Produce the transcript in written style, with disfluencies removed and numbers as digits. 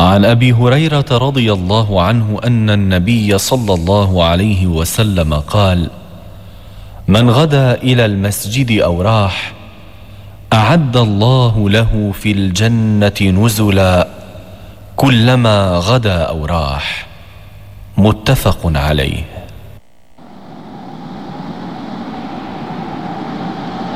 عن أبي هريرة رضي الله عنه أن النبي صلى الله عليه وسلم قال: من غدا إلى المسجد أو راح أعد الله له في الجنة نزلا كلما غدا أو راح. متفق عليه.